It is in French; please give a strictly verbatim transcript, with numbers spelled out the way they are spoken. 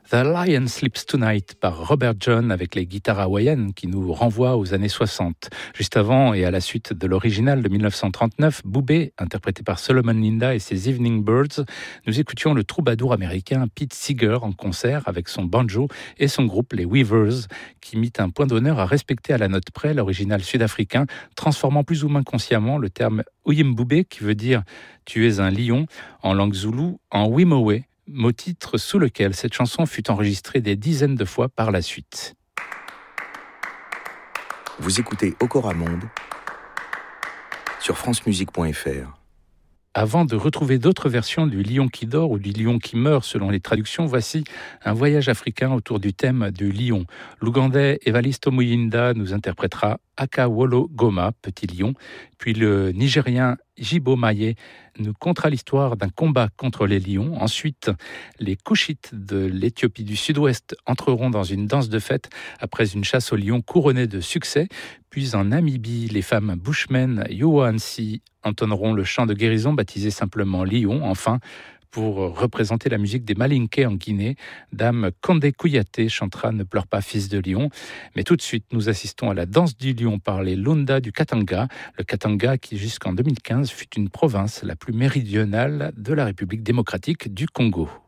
The Lion Sleeps Tonight par Robert John avec les guitares hawaïennes qui nous renvoient aux années soixante. Juste avant et à la suite de l'original de dix-neuf cent trente-neuf, Boubé, interprété par Solomon Linda et ses Evening Birds, nous écoutions le troubadour américain Pete Seeger en concert avec son banjo et son groupe les Weavers, qui mit un point d'honneur à respecter à la note près l'original sud-africain, transformant plus ou moins consciemment le terme Oyimboubé, qui veut dire « tu es un lion » en langue zoulou, en Wimowe, mot-titre sous lequel cette chanson fut enregistrée des dizaines de fois par la suite. Vous écoutez Okora Monde sur francemusique point f r. Avant de retrouver d'autres versions du lion qui dort ou du lion qui meurt selon les traductions, voici un voyage africain autour du thème du lion. L'Ougandais Evalisto Muyinda nous interprétera Akawolo Goma, petit lion, puis le Nigérien Jibo Maye nous contera l'histoire d'un combat contre les lions. Ensuite, les Couchites de l'Éthiopie du Sud-Ouest entreront dans une danse de fête après une chasse aux lions couronnée de succès. Puis en Namibie, les femmes Bushmen Yohansi entonneront le chant de guérison baptisé simplement Lion. Enfin, pour représenter la musique des Malinké en Guinée, Dame Kandé Kouyaté chantera « Ne pleure pas, fils de lion ». Mais tout de suite, nous assistons à la danse du lion par les Lunda du Katanga. Le Katanga qui, jusqu'en deux mille quinze, fut une province la plus méridionale de la République démocratique du Congo.